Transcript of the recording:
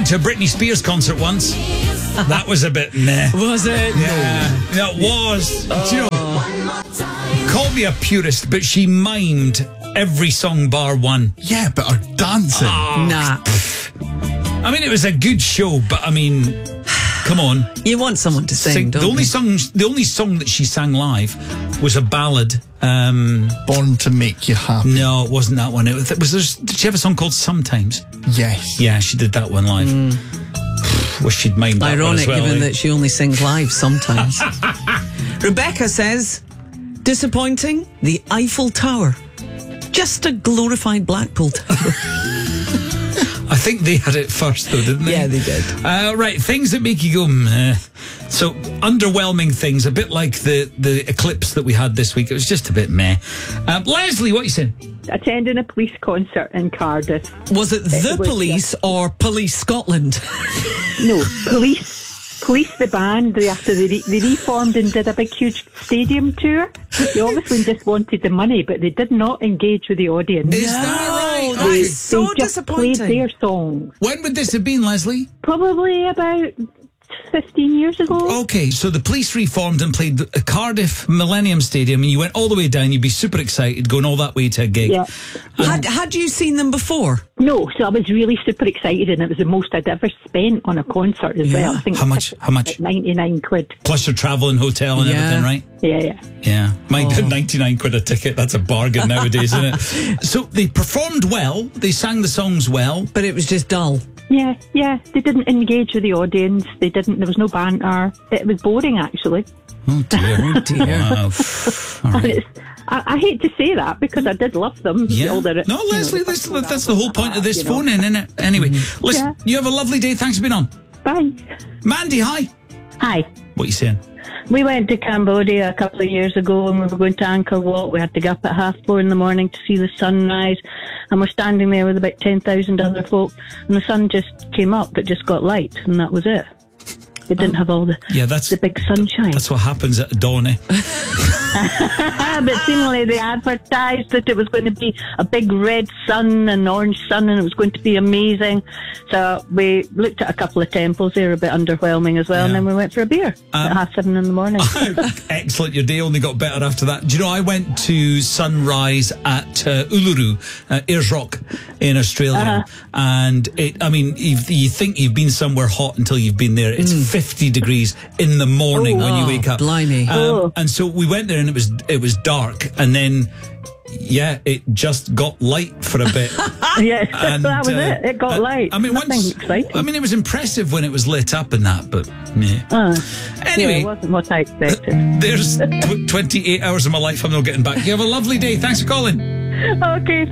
went to a Britney Spears concert once. That was a bit meh. Was it? Yeah, it was. Do you know, call me a purist, but she mimed every song bar one. Yeah, but her dancing. Nah. I mean, it was a good show, but I mean, come on. You want someone to sing, don't the you? only song that she sang live was a ballad. Born to Make You Happy. No, it wasn't that one. Did she have a song called Sometimes? Yes. Yeah, she did that one live. Wish she'd mimed that one Ironic, as well. given that she only sings live sometimes. Rebecca says, disappointing, the Eiffel Tower. Just a glorified Blackpool Tower. I think they had it first, though, didn't they? Yeah, they did. Right, things that make you go, meh. So, underwhelming things, a bit like the eclipse that we had this week. It was just a bit meh. Leslie, what are you saying? Attending a police concert in Cardiff. Was it the police or Police Scotland? No, Police the band. They reformed and did a big, huge stadium tour. They obviously just wanted the money, but they did not engage with the audience. Is that right? That is so they just disappointing. played their songs. When would this have been, Leslie? Probably about 15 years ago. Okay, so the police reformed and played the Cardiff Millennium Stadium, and you went all the way down. You'd be super excited going all that way to a gig. Yeah. Had you seen them before? No, so I was really super excited, and it was the most I'd ever spent on a concert as well. I think How much? How much? 99 quid. Plus your travel and hotel and everything, right? Yeah. Yeah. 99 quid a ticket. That's a bargain nowadays, isn't it? So they performed well. They sang the songs well. But it was just dull. Yeah. They didn't engage with the audience. There was no banter. It was boring, actually. Oh dear. Wow. All And right. I hate to say that because I did love them. Yeah. All their, No, Leslie, that's the whole point of this phone in, isn't it? Anyway, listen, you have a lovely day. Thanks for being on. Bye. Mandy, hi. Hi. What are you saying? We went to Cambodia a couple of years ago and we were going to Angkor Wat. We had to get up at 4:30 in the morning to see the sunrise. And we're standing there with about 10,000 other folk. And the sun just came up, it just got light, and that was it. It didn't have all the big sunshine. That's what happens at dawn, eh? But seemingly they advertised that it was going to be a big red sun and orange sun and it was going to be amazing. So we looked at a couple of temples. They were a bit underwhelming as well. And then we went for a beer at 7:30 in the morning. Excellent. Your day only got better after that. Do you know, I went to sunrise at Uluru, Ayers Rock in Australia. And you think you've been somewhere hot until you've been there. It's 50 degrees in the morning when you wake up. Blimey. And so we went there and it was dark, and then it just got light for a bit. Yes, and, that was it. It got light. I mean, Nothing exciting. I mean, it was impressive when it was lit up and that, but yeah. Anyway, it wasn't what I expected. There's 28 hours of my life I'm not getting back. You have a lovely day. Thanks for calling. Okay.